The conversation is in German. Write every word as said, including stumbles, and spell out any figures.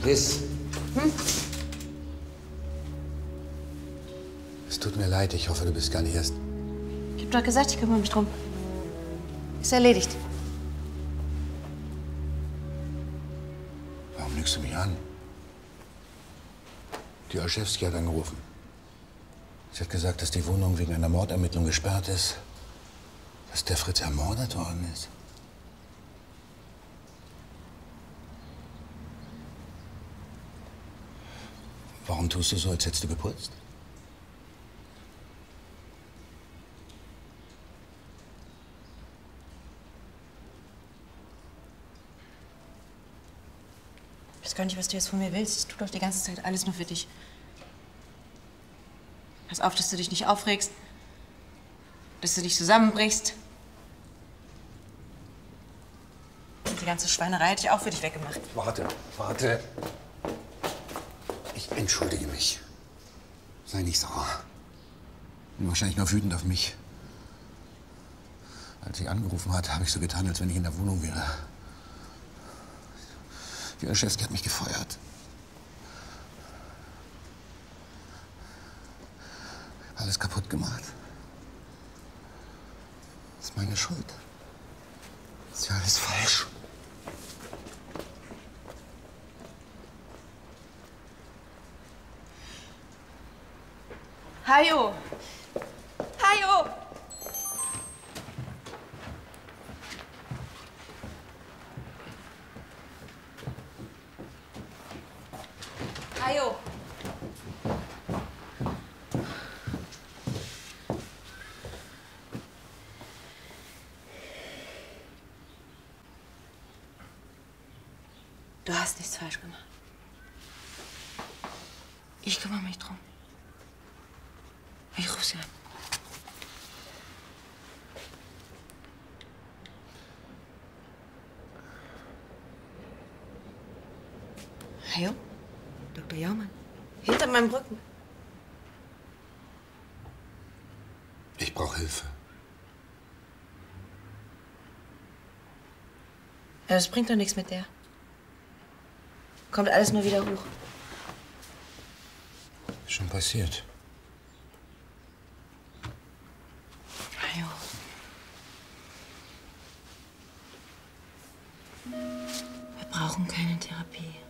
Liz. Hm? Es tut mir leid, ich hoffe, du bist gar nicht erst... Ich hab doch gesagt, ich kümmere mich drum. Ist erledigt. Warum lügst du mich an? Die Olszewski hat angerufen. Sie hat gesagt, dass die Wohnung wegen einer Mordermittlung gesperrt ist. Dass der Fritz ermordet worden ist. Warum tust du so, als hättest du geputzt? Ich weiß gar nicht, was du jetzt von mir willst. Ich tue doch die ganze Zeit alles nur für dich. Pass auf, dass du dich nicht aufregst. Dass du dich zusammenbrichst. Und die ganze Schweinerei hätte ich auch für dich weggemacht. Warte, warte. Ich entschuldige mich. Sei nicht sauer. Bin wahrscheinlich nur wütend auf mich. Als sie angerufen hat, habe ich so getan, als wenn ich in der Wohnung wäre. Die Olszewski hat mich gefeuert. Alles kaputt gemacht. Das ist meine Schuld. Das ist ja alles falsch. Hajo! Hajo! Hajo! Du hast nichts falsch gemacht. Ich kümmere mich drum. Ich ruf sie an. Hajo? Doktor Jaumann? Hinter meinem Rücken. Ich brauche Hilfe. Ja, das bringt doch nichts mit der. Kommt alles nur wieder hoch. Ist schon passiert. Hajo. Wir brauchen keine Therapie.